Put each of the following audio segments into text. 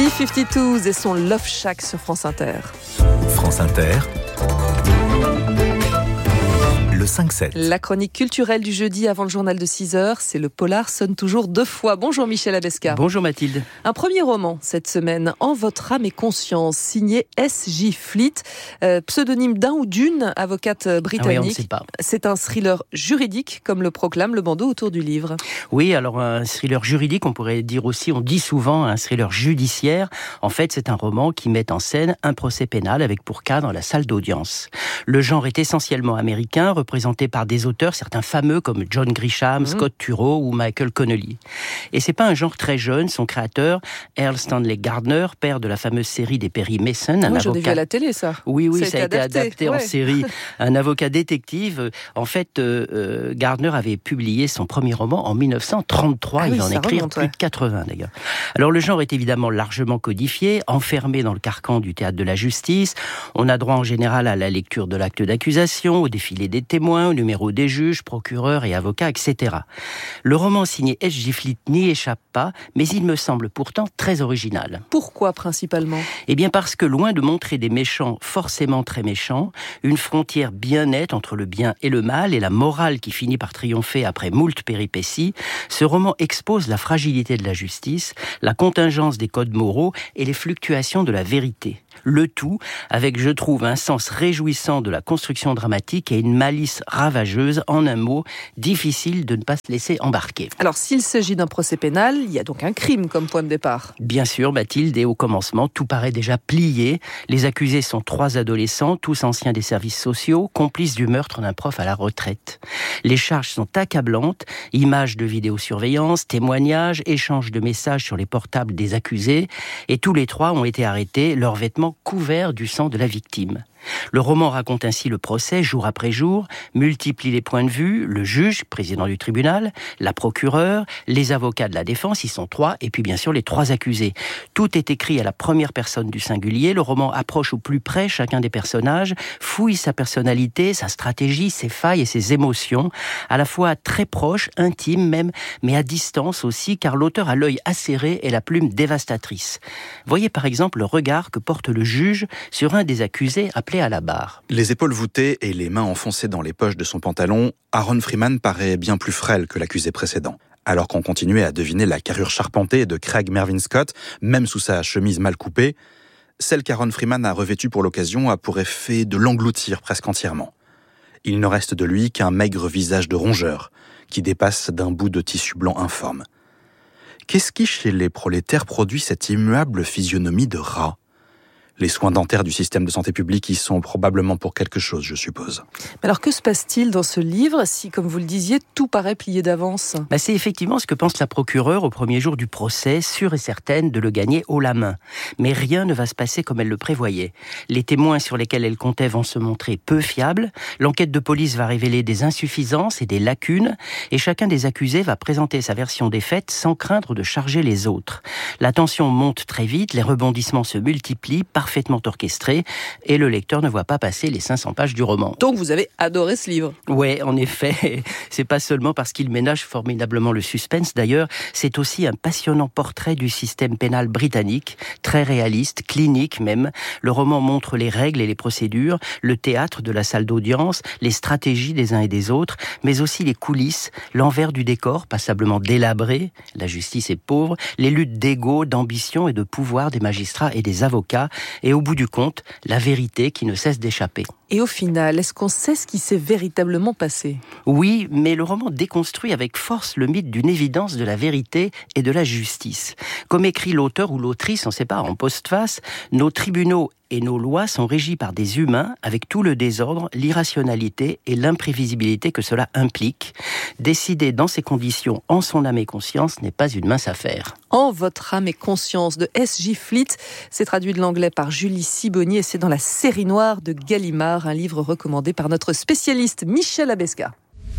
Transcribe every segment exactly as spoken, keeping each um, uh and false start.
B cinquante-deux et son Love Shack sur France Inter. France Inter. cinq sept. La chronique culturelle du jeudi avant le journal de six heures, c'est le polar sonne toujours deux fois. Bonjour Michel Abesca. Bonjour Mathilde. Un premier roman cette semaine, En votre âme et conscience, signé S J Fleet, euh, pseudonyme d'un ou d'une avocate britannique. Ah oui, on ne sait pas. C'est un thriller juridique, comme le proclame le bandeau autour du livre. Oui, alors un thriller juridique, on pourrait dire aussi, on dit souvent un thriller judiciaire. En fait, c'est un roman qui met en scène un procès pénal avec pour cadre la salle d'audience. Le genre est essentiellement américain, représenté par des auteurs, certains fameux comme John Grisham, mmh. Scott Turow ou Michael Connelly. Et c'est pas un genre très jeune, son créateur, Earl Stanley Gardner, père de la fameuse série des Perry Mason, un oui, avocat... j'en ai vu à la télé, ça. Oui, oui, ça, ça a été adapté, adapté ouais. en série. Un avocat détective. En fait, euh, euh, Gardner avait publié son premier roman en dix-neuf cent trente-trois. Ah, il oui, va en écrire remonte, plus ouais. de quatre-vingts, d'ailleurs. Alors, le genre est évidemment largement codifié, enfermé dans le carcan du théâtre de la justice. On a droit en général à la lecture de l'acte d'accusation, au défilé des témoins, au numéro des juges, procureurs et avocats, et cetera. Le roman signé S J Fleet n'y échappe pas, mais il me semble pourtant très original. Pourquoi principalement ? Eh bien parce que loin de montrer des méchants forcément très méchants, une frontière bien nette entre le bien et le mal et la morale qui finit par triompher après moult péripéties, ce roman expose la fragilité de la justice, la contingence des codes moraux et les fluctuations de la vérité. Le tout avec, je trouve, un sens réjouissant de la construction dramatique et une malice ravageuse, en un mot, difficile de ne pas se laisser embarquer. Alors, s'il s'agit d'un procès pénal, il y a donc un crime comme point de départ. Bien sûr, Mathilde, et au commencement, tout paraît déjà plié. Les accusés sont trois adolescents, tous anciens des services sociaux, complices du meurtre d'un prof à la retraite. Les charges sont accablantes, images de vidéosurveillance, témoignages, échanges de messages sur les portables des accusés, et tous les trois ont été arrêtés, leurs vêtements couverts du sang de la victime. Le roman raconte ainsi le procès jour après jour, multiplie les points de vue, le juge, président du tribunal, la procureure, les avocats de la défense, ils sont trois, et puis bien sûr les trois accusés. Tout est écrit à la première personne du singulier, le roman approche au plus près chacun des personnages, fouille sa personnalité, sa stratégie, ses failles et ses émotions, à la fois très proche, intime même, mais à distance aussi, car l'auteur a l'œil acéré et la plume dévastatrice. Voyez par exemple le regard que porte le juge sur un des accusés appelé à la barre. Les épaules voûtées et les mains enfoncées dans les poches de son pantalon, Aaron Freeman paraît bien plus frêle que l'accusé précédent. Alors qu'on continuait à deviner la carrure charpentée de Craig Mervyn Scott, même sous sa chemise mal coupée, celle qu'Aaron Freeman a revêtue pour l'occasion a pour effet de l'engloutir presque entièrement. Il ne reste de lui qu'un maigre visage de rongeur, qui dépasse d'un bout de tissu blanc informe. Qu'est-ce qui, chez les prolétaires, produit cette immuable physionomie de rat ? Les soins dentaires du système de santé publique y sont probablement pour quelque chose, je suppose. Mais alors que se passe-t-il dans ce livre si, comme vous le disiez, tout paraît plié d'avance ? Bah c'est effectivement ce que pense la procureure au premier jour du procès, sûre et certaine de le gagner haut la main. Mais rien ne va se passer comme elle le prévoyait. Les témoins sur lesquels elle comptait vont se montrer peu fiables, l'enquête de police va révéler des insuffisances et des lacunes, et chacun des accusés va présenter sa version des faits sans craindre de charger les autres. La tension monte très vite, les rebondissements se multiplient, parfaitement orchestré, et le lecteur ne voit pas passer les cinq cents pages du roman. Donc vous avez adoré ce livre ? Ouais, en effet, c'est pas seulement parce qu'il ménage formidablement le suspense, d'ailleurs, c'est aussi un passionnant portrait du système pénal britannique, très réaliste, clinique même. Le roman montre les règles et les procédures, le théâtre de la salle d'audience, les stratégies des uns et des autres, mais aussi les coulisses, l'envers du décor, passablement délabré, la justice est pauvre, les luttes d'ego, d'ambition et de pouvoir des magistrats et des avocats, et au bout du compte, la vérité qui ne cesse d'échapper. Et au final, est-ce qu'on sait ce qui s'est véritablement passé ? Oui, mais le roman déconstruit avec force le mythe d'une évidence de la vérité et de la justice. Comme écrit l'auteur ou l'autrice, on ne sait pas, en postface, nos tribunaux et nos lois sont régis par des humains avec tout le désordre, l'irrationalité et l'imprévisibilité que cela implique. Décider dans ces conditions, en son âme et conscience, n'est pas une mince affaire. En votre âme et conscience de S J Fleet, c'est traduit de l'anglais par Julie Sibony et c'est dans la série noire de Gallimard, un livre recommandé par notre spécialiste Michel Abesca.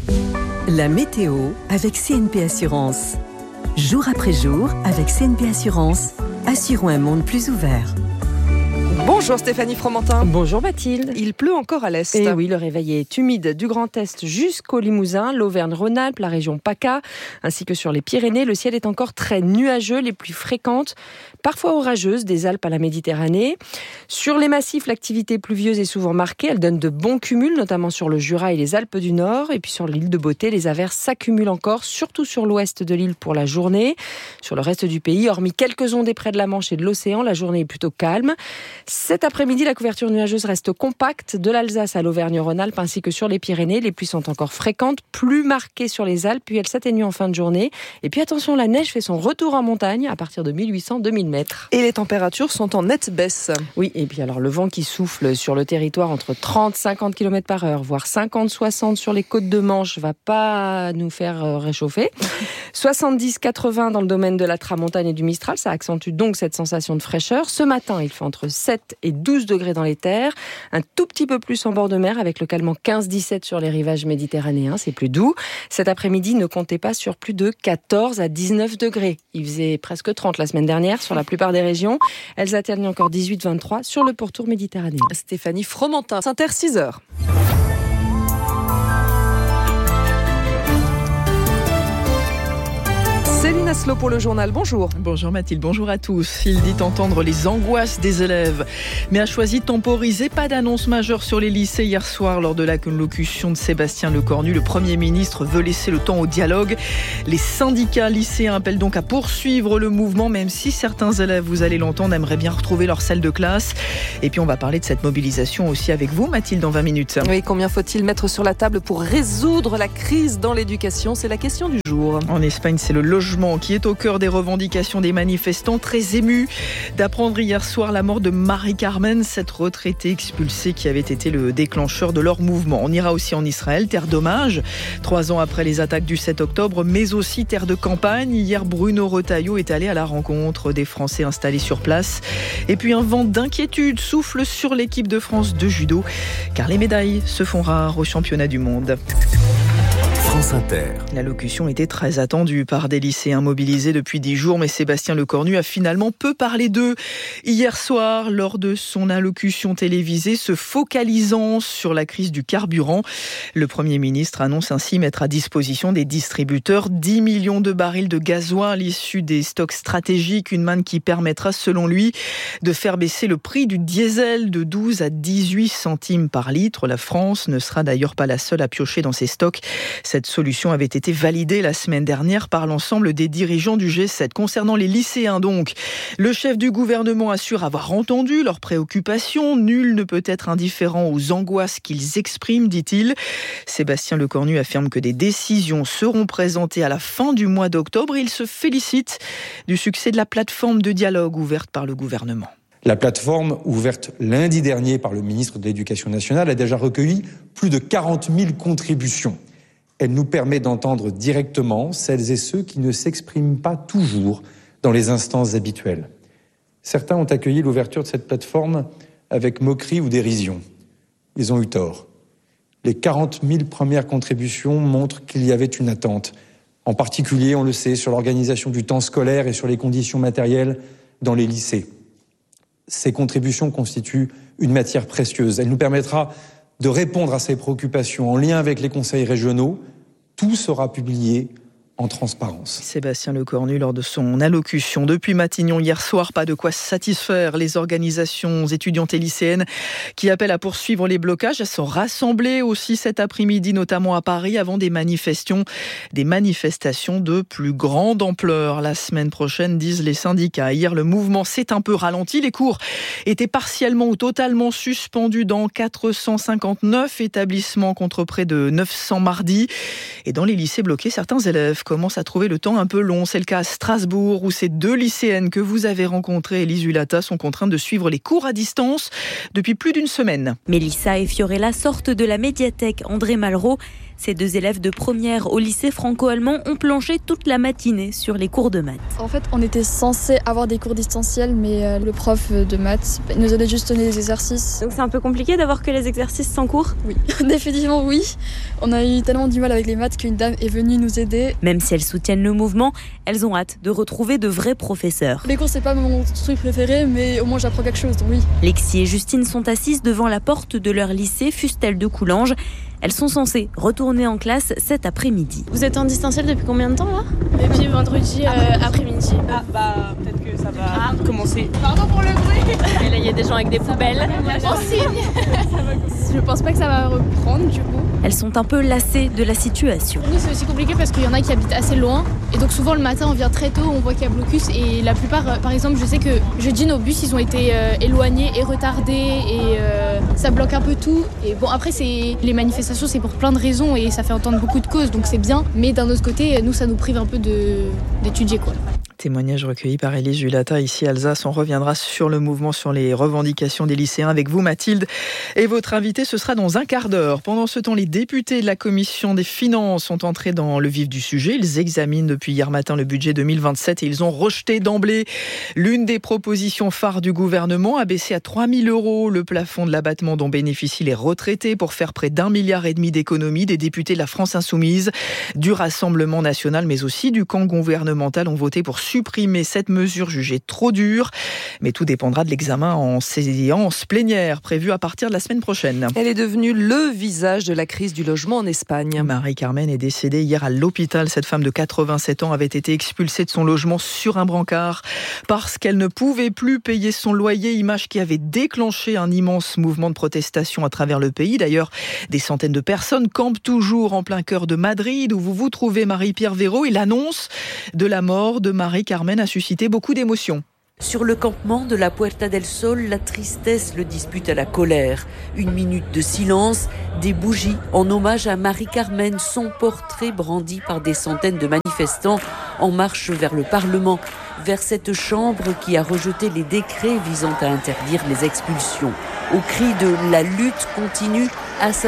La météo avec C N P Assurance. Jour après jour, avec C N P Assurance, assurons un monde plus ouvert. Bonjour Stéphanie Fromentin. Bonjour Mathilde. Il pleut encore à l'est. Et oui, le réveil est humide du Grand Est jusqu'au Limousin, l'Auvergne-Rhône-Alpes, la région PACA, ainsi que sur les Pyrénées. Le ciel est encore très nuageux, les pluies fréquentes, parfois orageuses, des Alpes à la Méditerranée. Sur les massifs, l'activité pluvieuse est souvent marquée. Elle donne de bons cumuls, notamment sur le Jura et les Alpes du Nord. Et puis sur l'île de Beauté, les averses s'accumulent encore, surtout sur l'ouest de l'île pour la journée. Sur le reste du pays, hormis quelques ondées près de la Manche et de l'océan, la journée est plutôt calme. Cet après-midi, la couverture nuageuse reste compacte de l'Alsace à l'Auvergne-Rhône-Alpes ainsi que sur les Pyrénées. Les pluies sont encore fréquentes, plus marquées sur les Alpes, puis elles s'atténuent en fin de journée. Et puis attention, la neige fait son retour en montagne à partir de mille huit cents à deux mille mètres. Et les températures sont en nette baisse. Oui, et puis alors le vent qui souffle sur le territoire entre trente à cinquante kilomètres par heure, voire cinquante à soixante sur les côtes de Manche, va pas nous faire réchauffer. soixante-dix à quatre-vingts dans le domaine de la Tramontane et du Mistral, ça accentue donc cette sensation de fraîcheur. Ce matin, il fait entre sept et douze degrés dans les terres, un tout petit peu plus en bord de mer avec localement quinze à dix-sept sur les rivages méditerranéens, c'est plus doux. Cet après-midi, ne comptez pas sur plus de quatorze à dix-neuf degrés. Il faisait presque trente la semaine dernière sur la plupart des régions. Elles atteignent encore dix-huit à vingt-trois sur le pourtour méditerranéen. Stéphanie Fromentin, Inter six heures. Céline Aslo pour le journal, bonjour. Bonjour Mathilde, bonjour à tous. Il dit entendre les angoisses des élèves, mais a choisi de temporiser. Pas d'annonce majeure sur les lycées hier soir lors de la locution de Sébastien Lecornu. Le Premier ministre veut laisser le temps au dialogue. Les syndicats lycéens appellent donc à poursuivre le mouvement, même si certains élèves, vous allez l'entendre, aimeraient bien retrouver leur salle de classe. Et puis on va parler de cette mobilisation aussi avec vous Mathilde dans vingt minutes. Oui, combien faut-il mettre sur la table pour résoudre la crise dans l'éducation ? C'est la question du jour. En Espagne, c'est le logement qui est au cœur des revendications des manifestants, très émus d'apprendre hier soir la mort de Marie-Carmen, cette retraitée expulsée qui avait été le déclencheur de leur mouvement. On ira aussi en Israël, terre d'hommage, trois ans après les attaques du sept octobre, mais aussi terre de campagne. Hier, Bruno Retailleau est allé à la rencontre des Français installés sur place. Et puis un vent d'inquiétude souffle sur l'équipe de France de judo, car les médailles se font rares au championnat du monde. France Inter. L'allocution était très attendue par des lycéens mobilisés depuis dix jours, mais Sébastien Lecornu a finalement peu parlé d'eux. Hier soir, lors de son allocution télévisée, se focalisant sur la crise du carburant, le Premier ministre annonce ainsi mettre à disposition des distributeurs dix millions de barils de gasoil issus des stocks stratégiques, une manne qui permettra, selon lui, de faire baisser le prix du diesel de douze à dix-huit centimes par litre. La France ne sera d'ailleurs pas la seule à piocher dans ses stocks. Cette solution avait été validée la semaine dernière par l'ensemble des dirigeants du G sept. Concernant les lycéens donc, le chef du gouvernement assure avoir entendu leurs préoccupations. Nul ne peut être indifférent aux angoisses qu'ils expriment, dit-il. Sébastien Lecornu affirme que des décisions seront présentées à la fin du mois d'octobre. Il se félicite du succès de la plateforme de dialogue ouverte par le gouvernement. La plateforme, ouverte lundi dernier par le ministre de l'Éducation nationale, a déjà recueilli plus de quarante mille contributions. Elle nous permet d'entendre directement celles et ceux qui ne s'expriment pas toujours dans les instances habituelles. Certains ont accueilli l'ouverture de cette plateforme avec moquerie ou dérision. Ils ont eu tort. Les quarante mille premières contributions montrent qu'il y avait une attente. En particulier, on le sait, sur l'organisation du temps scolaire et sur les conditions matérielles dans les lycées. Ces contributions constituent une matière précieuse. Elle nous permettra de répondre à ces préoccupations en lien avec les conseils régionaux. Tout sera publié en transparence. Sébastien Lecornu lors de son allocution depuis Matignon hier soir, pas de quoi satisfaire les organisations étudiantes et lycéennes qui appellent à poursuivre les blocages. Elles sont rassemblées aussi cet après-midi, notamment à Paris, avant des manifestations, des manifestations de plus grande ampleur la semaine prochaine, disent les syndicats. Hier, le mouvement s'est un peu ralenti. Les cours étaient partiellement ou totalement suspendus dans quatre cent cinquante-neuf établissements contre près de neuf cents mardi. Et dans les lycées bloqués, certains élèves commence à trouver le temps un peu long. C'est le cas à Strasbourg, où ces deux lycéennes que vous avez rencontrées, Élise Hulata, sont contraintes de suivre les cours à distance depuis plus d'une semaine. Mélissa et Fiorella sortent de la médiathèque André Malraux. Ces deux élèves de première au lycée franco-allemand ont planché toute la matinée sur les cours de maths. En fait, on était censé avoir des cours distanciels, mais le prof de maths nous a juste donné des exercices. Donc c'est un peu compliqué d'avoir que les exercices sans cours ? Oui, définitivement oui. On a eu tellement du mal avec les maths qu'une dame est venue nous aider. Même Même si elles soutiennent le mouvement, elles ont hâte de retrouver de vrais professeurs. Les cours, c'est pas mon truc préféré, mais au moins j'apprends quelque chose, donc oui. Lexi et Justine sont assises devant la porte de leur lycée Fustel de Coulanges. Elles sont censées retourner en classe cet après-midi. Vous êtes en distanciel depuis combien de temps là ? Depuis vendredi euh, après-midi. Ah bah peut-être que ça va ah. commencer. Pardon pour le bruit. Et là il y a des gens avec des poubelles. On signe. Je pense pas que ça va reprendre du coup. Elles sont un peu lassées de la situation. Nous c'est aussi compliqué parce qu'il y en a qui habitent assez loin. Et donc souvent le matin on vient très tôt, on voit qu'il y a blocus. Et la plupart, par exemple je sais que jeudi nos bus ils ont été euh, éloignés et retardés. Et euh, ça bloque un peu tout. Et bon après c'est les manifestations. C'est pour plein de raisons et ça fait entendre beaucoup de causes, donc c'est bien. Mais d'un autre côté, nous, ça nous prive un peu de, d'étudier, quoi. Témoignage recueilli par Élise Julata, ici Alsace. On reviendra sur le mouvement, sur les revendications des lycéens avec vous, Mathilde. Et votre invité, ce sera dans un quart d'heure. Pendant ce temps, les députés de la Commission des Finances sont entrés dans le vif du sujet. Ils examinent depuis hier matin le budget deux mille vingt-sept et ils ont rejeté d'emblée l'une des propositions phares du gouvernement, abaisser à trois mille euros le plafond de l'abattement dont bénéficient les retraités pour faire près d'un milliard et demi d'économies. Des députés de la France Insoumise, du Rassemblement National, mais aussi du camp gouvernemental ont voté pour supprimer cette mesure jugée trop dure. Mais tout dépendra de l'examen en séance plénière prévu à partir de la semaine prochaine. Elle est devenue le visage de la crise du logement en Espagne. Marie-Carmen est décédée hier à l'hôpital. Cette femme de quatre-vingt-sept ans avait été expulsée de son logement sur un brancard parce qu'elle ne pouvait plus payer son loyer, image qui avait déclenché un immense mouvement de protestation à travers le pays. D'ailleurs, des centaines de personnes campent toujours en plein cœur de Madrid où vous vous trouvez, Marie-Pierre Véraud, et l'annonce de la mort de Marie-Carmen a suscité beaucoup d'émotions. Sur le campement de la Puerta del Sol, la tristesse le dispute à la colère. Une minute de silence, des bougies en hommage à Marie-Carmen, son portrait brandi par des centaines de manifestants en marche vers le Parlement, vers cette chambre qui a rejeté les décrets visant à interdire les expulsions. Au cri de « La lutte continue, assassins »,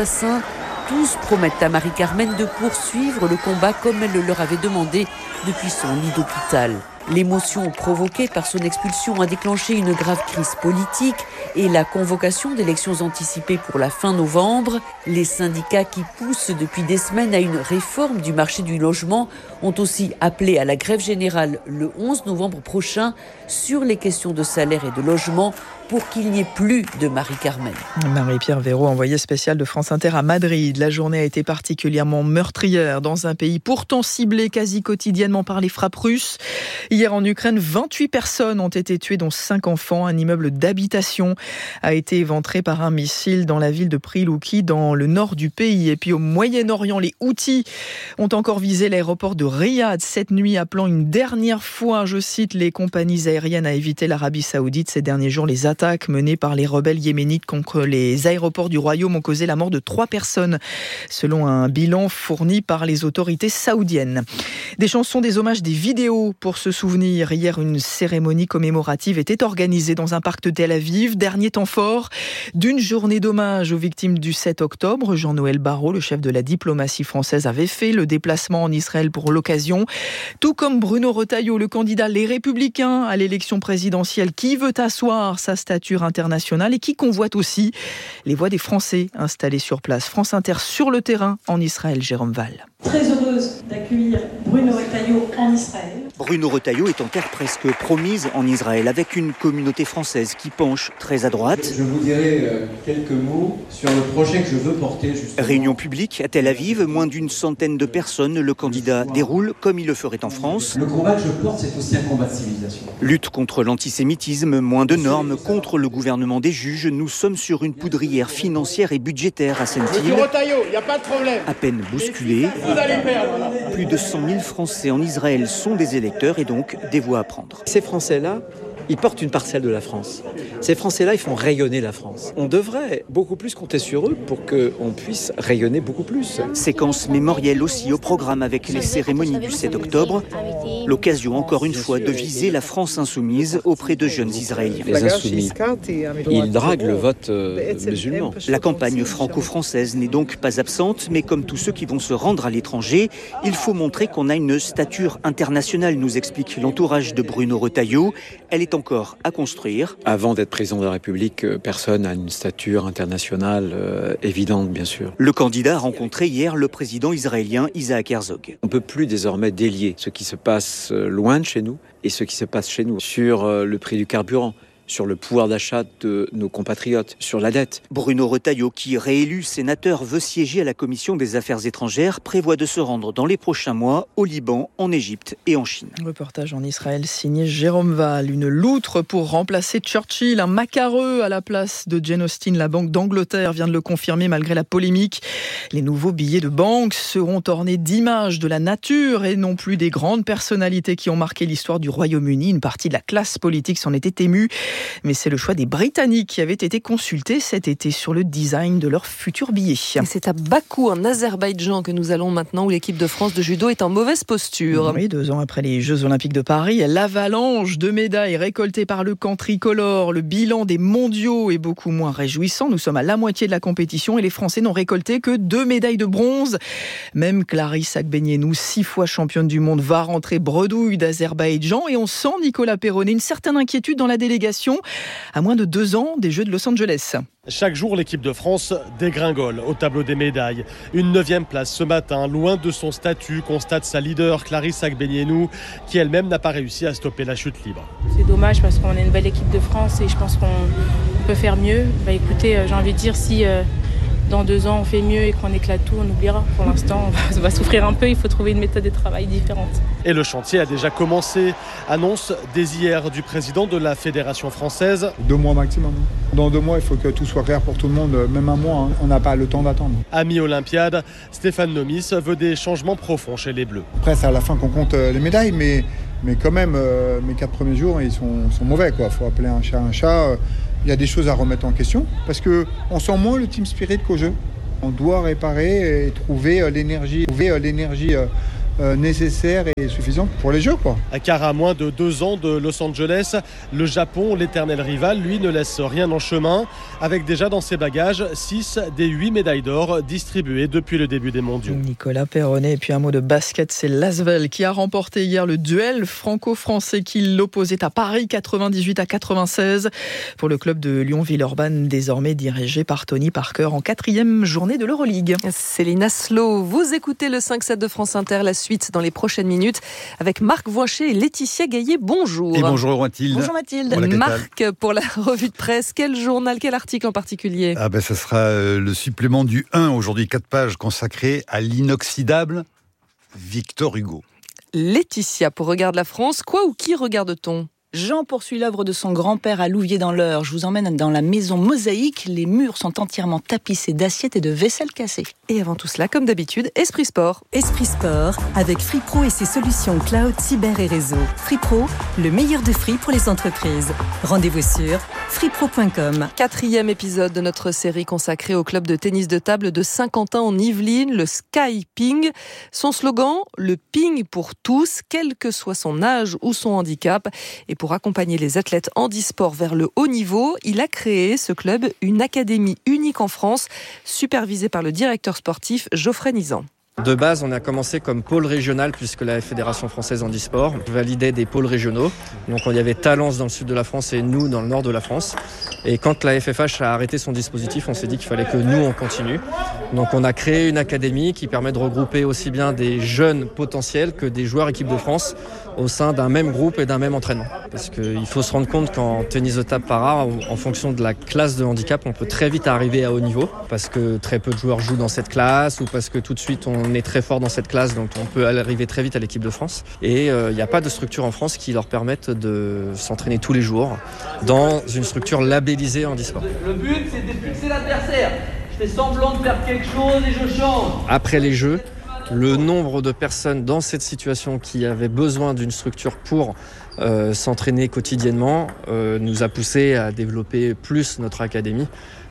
tous promettent à Marie-Carmen de poursuivre le combat comme elle le leur avait demandé depuis son lit d'hôpital. L'émotion provoquée par son expulsion a déclenché une grave crise politique et la convocation d'élections anticipées pour la fin novembre. Les syndicats qui poussent depuis des semaines à une réforme du marché du logement ont aussi appelé à la grève générale le onze novembre prochain sur les questions de salaire et de logement pour qu'il n'y ait plus de Marie-Carmen. Marie-Pierre Véraud, envoyée spéciale de France Inter à Madrid. La journée a été particulièrement meurtrière dans un pays pourtant ciblé quasi quotidiennement par les frappes russes. Hier en Ukraine, vingt-huit personnes ont été tuées, dont cinq enfants. Un immeuble d'habitation a été éventré par un missile dans la ville de Prilouki, dans le nord du pays. Et puis au Moyen-Orient, les Houthis ont encore visé l'aéroport de Riyad cette nuit, appelant une dernière fois, je cite, les compagnies aériennes à éviter l'Arabie Saoudite. Ces derniers jours, les attaques menées par les rebelles yéménites contre les aéroports du royaume ont causé la mort de trois personnes, selon un bilan fourni par les autorités saoudiennes. Des chansons, des hommages, des vidéos pour se souvenir. Hier, une cérémonie commémorative était organisée dans un parc de Tel Aviv. Dernier temps fort d'une journée d'hommage aux victimes du sept octobre. Jean-Noël Barrot, le chef de la diplomatie française, avait fait le déplacement en Israël pour l'occasion. Tout comme Bruno Retailleau, le candidat Les Républicains à l'élection présidentielle, qui veut asseoir sa stature internationale et qui convoite aussi les voix des Français installés sur place. France Inter sur le terrain en Israël, Jérôme Val. Très heureuse d'accueillir Bruno Retailleau en Israël. Bruno Retailleau est en terre presque promise en Israël, avec une communauté française qui penche très à droite. Je vous dirai quelques mots sur le projet que je veux porter. Justement. Réunion publique à Tel Aviv, moins d'une centaine de personnes. Le candidat déroule comme il le ferait en France. Le combat que je porte, c'est aussi un combat de civilisation. Lutte contre l'antisémitisme, moins de normes, contre le gouvernement des juges. Nous sommes sur une poudrière financière et budgétaire à Saint-Île. Monsieur Retailleau, il n'y a pas de problème. À peine bousculé. Vous allez perdre. Plus de cent mille Français en Israël sont des électeurs et donc des voix à prendre. Ces Français-là, ils portent une parcelle de la France. Ces Français-là, ils font rayonner la France. On devrait beaucoup plus compter sur eux pour qu'on puisse rayonner beaucoup plus. Séquence mémorielle aussi au programme avec les cérémonies du sept octobre. L'occasion encore une fois de viser la France insoumise auprès de jeunes Israéliens. Les insoumis, ils draguent le vote euh, musulman. La campagne franco-française n'est donc pas absente, mais comme tous ceux qui vont se rendre à l'étranger, il faut montrer qu'on a une stature internationale, nous explique l'entourage de Bruno Retailleau. Elle est encore à construire. Avant d'être être président de la République, personne n'a une stature internationale euh, évidente, bien sûr. Le candidat a rencontré hier le président israélien Isaac Herzog. On ne peut plus désormais délier ce qui se passe loin de chez nous et ce qui se passe chez nous sur le prix du carburant, sur le pouvoir d'achat de nos compatriotes, sur la dette. Bruno Retailleau, qui réélu sénateur, veut siéger à la commission des affaires étrangères, prévoit de se rendre dans les prochains mois au Liban, en Égypte et en Chine. Reportage en Israël signé Jérôme Val. Une loutre pour remplacer Churchill, un macareux à la place de Jane Austen. La Banque d'Angleterre vient de le confirmer malgré la polémique. Les nouveaux billets de banque seront ornés d'images de la nature et non plus des grandes personnalités qui ont marqué l'histoire du Royaume-Uni. Une partie de la classe politique s'en était émue. Mais c'est le choix des Britanniques qui avaient été consultés cet été sur le design de leurs futurs billets. Et c'est à Bakou, en Azerbaïdjan, que nous allons maintenant, où l'équipe de France de judo est en mauvaise posture. Oui, deux ans après les Jeux Olympiques de Paris, l'avalanche de médailles récoltées par le camp tricolore, le bilan des mondiaux est beaucoup moins réjouissant. Nous sommes à la moitié de la compétition et les Français n'ont récolté que deux médailles de bronze. Même Clarisse Agbenienou, six fois championne du monde, va rentrer bredouille d'Azerbaïdjan et on sent, Nicolas Perronnet, une certaine inquiétude dans la délégation à moins de deux ans des Jeux de Los Angeles. Chaque jour, l'équipe de France dégringole au tableau des médailles. Une neuvième place ce matin, loin de son statut, constate sa leader Clarisse Agbenienou, qui elle-même n'a pas réussi à stopper la chute libre. C'est dommage parce qu'on est une belle équipe de France et je pense qu'on peut faire mieux. Bah écoutez, j'ai envie de dire si euh, dans deux ans on fait mieux et qu'on éclate tout, on oubliera. Pour l'instant, on va, on va souffrir un peu, il faut trouver une méthode de travail différente. Et le chantier a déjà commencé, annonce dès hier du président de la Fédération française. Deux mois maximum. Dans deux mois, il faut que tout soit clair pour tout le monde, même un mois, hein. On n'a pas le temps d'attendre. À mi-Olympiade, Stéphane Nomis veut des changements profonds chez les Bleus. Après, c'est à la fin qu'on compte les médailles, mais, mais quand même, euh, mes quatre premiers jours, ils sont, sont mauvais, quoi. Faut appeler un chat un chat. Il y a des choses à remettre en question, parce qu'on sent moins le team spirit qu'au jeu. On doit réparer et trouver l'énergie, trouver l'énergie euh, nécessaire et suffisante pour les Jeux, quoi. Car à moins de deux ans de Los Angeles, le Japon, l'éternel rival, lui, ne laisse rien en chemin, avec déjà dans ses bagages six des huit médailles d'or distribuées depuis le début des mondiaux. Nicolas Perronnet, et puis un mot de basket, c'est l'Asvel qui a remporté hier le duel franco-français qui l'opposait à Paris, quatre-vingt-dix-huit à quatre-vingt-seize, pour le club de Lyon-Villeurbanne, désormais dirigé par Tony Parker en quatrième journée de l'Euroleague. Céline Aslo, vous écoutez le cinq sept de France Inter, la suite dans les prochaines minutes avec Marc Voinchet et Laetitia Gaillet. Bonjour. Et bonjour Mathilde. Bonjour Mathilde. Voilà, Marc, pour la revue de presse, quel journal, quel article en particulier? Ah ben, ça sera euh, le supplément du un, aujourd'hui quatre pages consacrées à l'inoxydable Victor Hugo. Laetitia, pour Regarde la France, quoi ou qui regarde-t-on? Jean poursuit l'œuvre de son grand-père à Louviers dans l'Eure. Je vous emmène dans la maison Mosaïque. Les murs sont entièrement tapissés d'assiettes et de vaisselle cassée. Et avant tout cela, comme d'habitude, Esprit Sport. Esprit Sport, avec Free Pro et ses solutions cloud, cyber et réseau. Free Pro, le meilleur de Free pour les entreprises. Rendez-vous sur free pro point com. Quatrième épisode de notre série consacrée au club de tennis de table de Saint-Quentin en Yvelines, le Sky Ping. Son slogan, le ping pour tous, quel que soit son âge ou son handicap. Et pour accompagner les athlètes handisport vers le haut niveau, il a créé, ce club, une académie unique en France, supervisée par le directeur sportif Geoffrey Nizan. De base, on a commencé comme pôle régional puisque la Fédération française handisport validait des pôles régionaux. Donc il y avait Talence dans le sud de la France et nous dans le nord de la France. Et quand la F F H a arrêté son dispositif, on s'est dit qu'il fallait que nous, on continue. Donc on a créé une académie qui permet de regrouper aussi bien des jeunes potentiels que des joueurs équipe de France au sein d'un même groupe et d'un même entraînement. Parce qu'il faut se rendre compte qu'en tennis de table para, en fonction de la classe de handicap, on peut très vite arriver à haut niveau. Parce que très peu de joueurs jouent dans cette classe ou parce que tout de suite on est très fort dans cette classe, donc on peut arriver très vite à l'équipe de France. Et il euh, n'y a pas de structure en France qui leur permette de s'entraîner tous les jours dans une structure labellisée handisport. Le but, c'est de fixer l'adversaire. Je fais semblant de faire quelque chose et je change. Après les Jeux, le nombre de personnes dans cette situation qui avaient besoin d'une structure pour euh, s'entraîner quotidiennement euh, nous a poussé à développer plus notre académie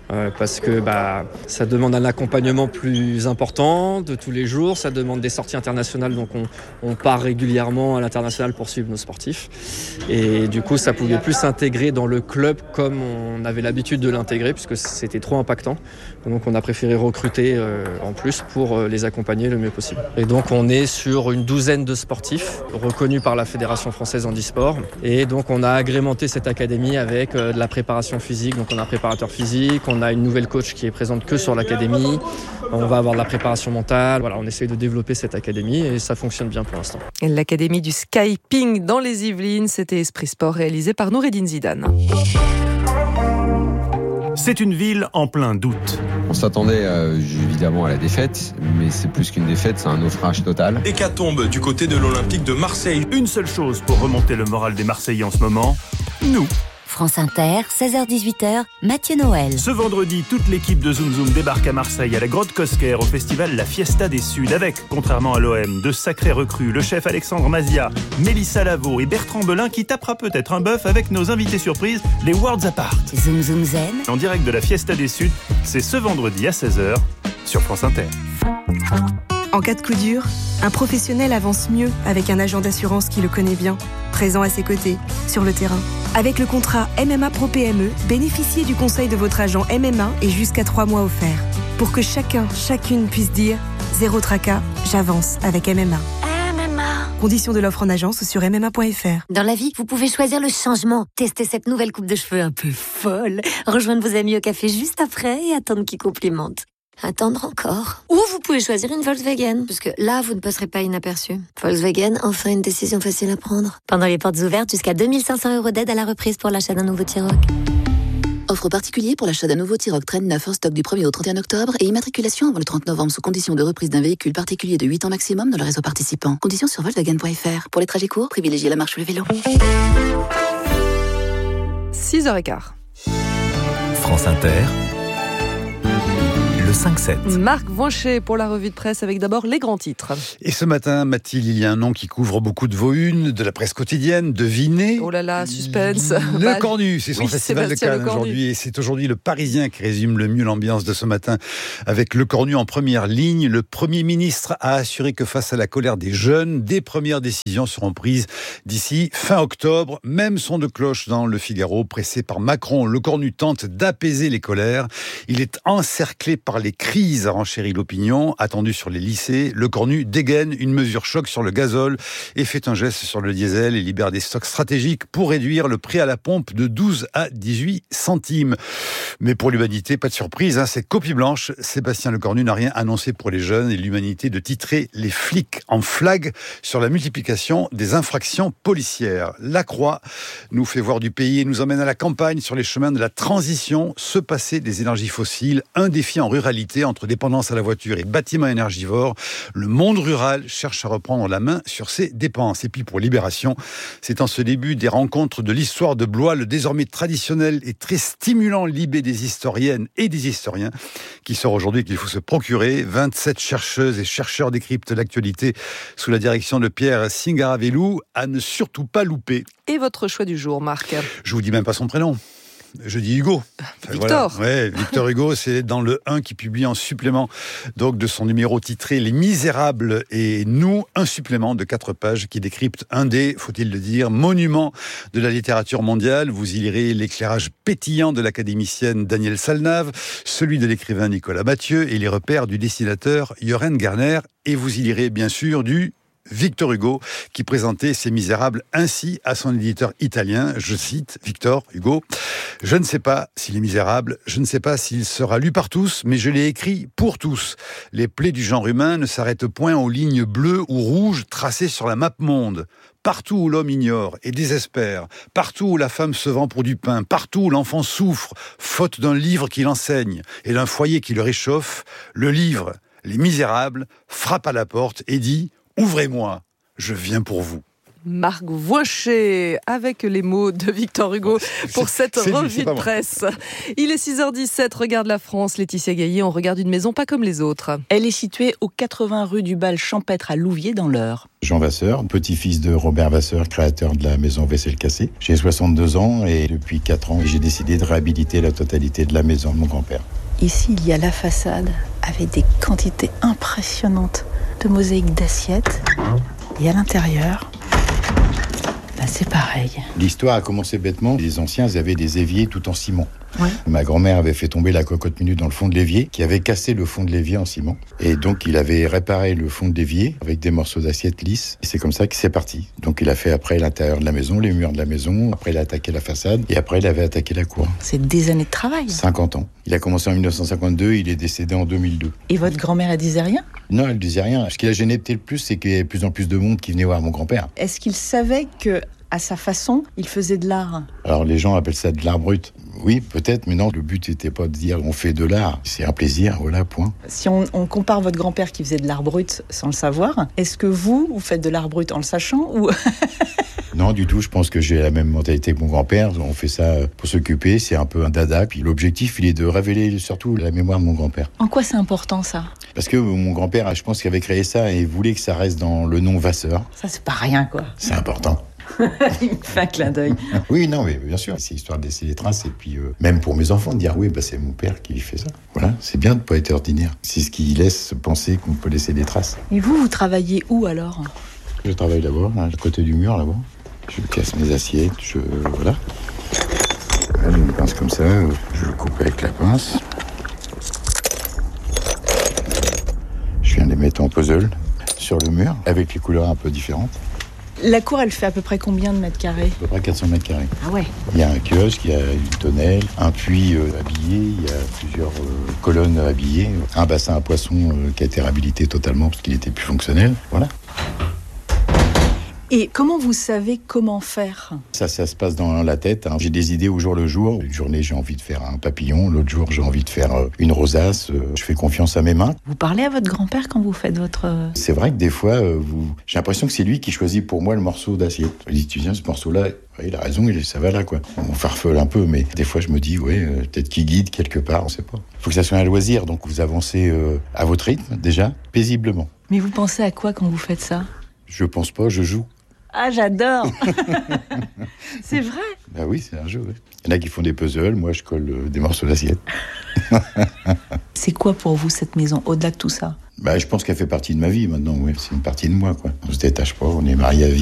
euh, parce que bah, ça demande un accompagnement plus important de tous les jours, ça demande des sorties internationales, donc on, on part régulièrement à l'international pour suivre nos sportifs. Et du coup, ça pouvait plus s'intégrer dans le club comme on avait l'habitude de l'intégrer, puisque c'était trop impactant. Donc on a préféré recruter euh, en plus pour les accompagner le mieux possible. Et donc on est sur une douzaine de sportifs reconnus par la Fédération française handisport. Et donc on a agrémenté cette académie avec euh, de la préparation physique. Donc on a un préparateur physique, on a une nouvelle coach qui est présente que sur l'académie. On va avoir de la préparation mentale. Voilà, on essaye de développer cette académie et ça fonctionne bien pour l'instant. L'académie du Skyping dans les Yvelines, c'était Esprit Sport réalisé par Noureddine Zidane. C'est une ville en plein doute. On s'attendait euh, évidemment à la défaite, mais c'est plus qu'une défaite, c'est un naufrage total. Hécatombe du côté de l'Olympique de Marseille. Une seule chose pour remonter le moral des Marseillais en ce moment, nous. France Inter, seize heures dix-huit heures, Mathieu Noël. Ce vendredi, toute l'équipe de Zoom Zoom débarque à Marseille à la Grotte Cosquer au festival La Fiesta des Suds avec, contrairement à l'O M, de sacrés recrues, le chef Alexandre Mazia, Mélissa Lavo et Bertrand Belin qui tapera peut-être un bœuf avec nos invités surprises, les Worlds Apart. Zoom Zoom Zen. En direct de la Fiesta des Suds, c'est ce vendredi à seize heures sur France Inter. En cas de coup dur, un professionnel avance mieux avec un agent d'assurance qui le connaît bien, présent à ses côtés, sur le terrain. Avec le contrat M M A Pro P M E, bénéficiez du conseil de votre agent M M A et jusqu'à trois mois offerts. Pour que chacun, chacune puisse dire « Zéro tracas, j'avance avec M M A ». M M A. Conditions de l'offre en agence ou sur m m a point f r. Dans la vie, vous pouvez choisir le changement. Testez cette nouvelle coupe de cheveux un peu folle. Rejoindre vos amis au café juste après et attendre qu'ils complimentent. Attendre encore. Ou vous pouvez choisir une Volkswagen, parce que là, vous ne passerez pas inaperçu. Volkswagen, enfin une décision facile à prendre. Pendant les portes ouvertes, jusqu'à deux mille cinq cents euros d'aide à la reprise pour l'achat d'un nouveau T-Roc. Offre particulier pour l'achat d'un nouveau T-Roc Traîne neuf en stock du premier au trente et un octobre et immatriculation avant le trente novembre sous condition de reprise d'un véhicule particulier de huit ans maximum dans le réseau participant. Conditions sur Volkswagen point f r. Pour les trajets courts, privilégiez la marche ou le vélo. six heures quinze. France Inter. Le cinq sept. Marc Voinchet pour la revue de presse avec d'abord les grands titres. Et ce matin, Mathilde, il y a un nom qui couvre beaucoup de vos unes, de la presse quotidienne, devinez. Oh là là, suspense. Le bah, Cornu, c'est son oui, festival Sébastien de Cannes aujourd'hui. Et c'est aujourd'hui le Parisien qui résume le mieux l'ambiance de ce matin. Avec Le Cornu en première ligne, le Premier ministre a assuré que face à la colère des jeunes, des premières décisions seront prises d'ici fin octobre. Même son de cloche dans Le Figaro, pressé par Macron. Le Cornu tente d'apaiser les colères. Il est encerclé par les crises, a renchéri l'opinion. Attendu sur les lycées, Le Cornu dégaine une mesure choc sur le gazole et fait un geste sur le diesel et libère des stocks stratégiques pour réduire le prix à la pompe de douze à dix-huit centimes. Mais pour l'humanité, pas de surprise, hein, c'est copie blanche. Sébastien Le Cornu n'a rien annoncé pour les jeunes et l'humanité de titrer les flics en flag sur la multiplication des infractions policières. La Croix nous fait voir du pays et nous emmène à la campagne sur les chemins de la transition, se passer des énergies fossiles, un défi en ruralité entre dépendance à la voiture et bâtiments énergivores. Le monde rural cherche à reprendre la main sur ses dépenses. Et puis pour Libération, c'est en ce début des rencontres de l'histoire de Blois, le désormais traditionnel et très stimulant Libé des historiennes et des historiens qui sort aujourd'hui qu'il faut se procurer. vingt-sept chercheuses et chercheurs décryptent l'actualité sous la direction de Pierre Singaravelou, à ne surtout pas louper. Et votre choix du jour, Marc? Je vous dis même pas son prénom. Je dis Hugo. Enfin, Victor. Voilà. Ouais, Victor Hugo, c'est dans le un qui publie en supplément donc de son numéro titré Les Misérables et nous, un supplément de quatre pages qui décrypte un des, faut-il le dire, monuments de la littérature mondiale. Vous y lirez l'éclairage pétillant de l'académicienne Danielle Salnave, celui de l'écrivain Nicolas Mathieu et les repères du dessinateur Joren Garner. Et vous y lirez bien sûr du Victor Hugo, qui présentait Ces Misérables ainsi à son éditeur italien. Je cite Victor Hugo. « Je ne sais pas s'il est misérable, je ne sais pas s'il sera lu par tous, mais je l'ai écrit pour tous. Les plaies du genre humain ne s'arrêtent point aux lignes bleues ou rouges tracées sur la map monde. Partout où l'homme ignore et désespère, partout où la femme se vend pour du pain, partout où l'enfant souffre, faute d'un livre qui l'enseigne et d'un foyer qui le réchauffe, le livre, Les Misérables, frappe à la porte et dit « Ouvrez-moi, je viens pour vous ». Marc Voinchet, avec les mots de Victor Hugo pour cette c'est lui, revue c'est de pas moi. presse. Il est six heures dix-sept, regarde la France, Laetitia Gaillet, on regarde une maison pas comme les autres. Elle est située aux quatre-vingts rue du Bal Champêtre à Louviers dans l'Eure. Jean Vasseur, petit-fils de Robert Vasseur, créateur de la maison Vaisselle Cassée. J'ai soixante-deux ans et depuis quatre ans, j'ai décidé de réhabiliter la totalité de la maison de mon grand-père. Ici, il y a la façade avec des quantités impressionnantes de mosaïques d'assiettes. Et à l'intérieur, ben c'est pareil. L'histoire a commencé bêtement. Les anciens avaient des éviers tout en ciment. Ouais. Ma grand-mère avait fait tomber la cocotte minute dans le fond de l'évier, qui avait cassé le fond de l'évier en ciment. Et donc, il avait réparé le fond de l'évier avec des morceaux d'assiette lisses. Et c'est comme ça que c'est parti. Donc, il a fait après l'intérieur de la maison, les murs de la maison. Après, il a attaqué la façade. Et après, il avait attaqué la cour. C'est des années de travail. cinquante ans. Il a commencé en mille neuf cent cinquanté-deux, il est décédé en deux mille deux. Et votre grand-mère, elle disait rien ? Non, elle disait rien. Ce qui l'a gêné peut-être le plus, c'est qu'il y avait de plus en plus de monde qui venait voir mon grand-père. Est-ce qu'il savait que, à sa façon, il faisait de l'art ? Alors, les gens appellent ça de l'art brut. Oui, peut-être, mais non, le but n'était pas de dire on fait de l'art. C'est un plaisir, voilà, point. Si on, on compare votre grand-père qui faisait de l'art brut sans le savoir, est-ce que vous, vous faites de l'art brut en le sachant ou... Non, du tout, je pense que j'ai la même mentalité que mon grand-père. On fait ça pour s'occuper, c'est un peu un dada. Puis l'objectif, il est de révéler surtout la mémoire de mon grand-père. En quoi c'est important, ça ? Parce que mon grand-père, je pense qu'il avait créé ça et voulait que ça reste dans le nom Vasseur. Ça, c'est pas rien, quoi. C'est important. Il me fait un clin d'œil. Oui, non, mais bien sûr, c'est histoire de laisser les traces. Et puis, euh, même pour mes enfants, de dire oui, bah, c'est mon père qui fait ça. Voilà, c'est bien de ne pas être ordinaire. C'est ce qui laisse penser qu'on peut laisser des traces. Et vous, vous travaillez où, alors ? Je travaille là-bas, là, à côté du mur, là-bas. Je casse mes assiettes, je... voilà. Là, j'ai une pince comme ça, je le coupe avec la pince. Je viens de les mettre en puzzle sur le mur, avec les couleurs un peu différentes. La cour, elle fait à peu près combien de mètres carrés ? À peu près quatre cents mètres carrés. Ah ouais. Il y a un kiosque, il y a une tonnelle, un puits euh, habillé, il y a plusieurs euh, colonnes habillées, un bassin à poissons euh, qui a été réhabilité totalement parce qu'il était plus fonctionnel. Voilà. Et comment vous savez comment faire ? Ça, ça se passe dans la tête. Hein. J'ai des idées au jour le jour. Une journée, j'ai envie de faire un papillon. L'autre jour, j'ai envie de faire une rosace. Je fais confiance à mes mains. Vous parlez à votre grand-père quand vous faites votre... C'est vrai que des fois, euh, vous... j'ai l'impression que c'est lui qui choisit pour moi le morceau d'assiette. Il dit, tu viens, ce morceau-là, il a raison, il... ça va là, quoi. On farfole un peu, mais des fois, je me dis, ouais, euh, peut-être qu'il guide quelque part, on sait pas. Il faut que ça soit un loisir, donc vous avancez euh, à votre rythme, déjà, paisiblement. Mais vous pensez à quoi quand vous faites ça ? Je pense pas, je joue. Ah, j'adore. C'est vrai. Bah oui, c'est un jeu. Ouais. Il y en a qui font des puzzles, moi je colle euh, des morceaux d'assiette. C'est quoi pour vous cette maison, au-delà de tout ça ? Bah, je pense qu'elle fait partie de ma vie maintenant, oui. C'est une partie de moi, quoi. On se détache pas, on est mariés à vie.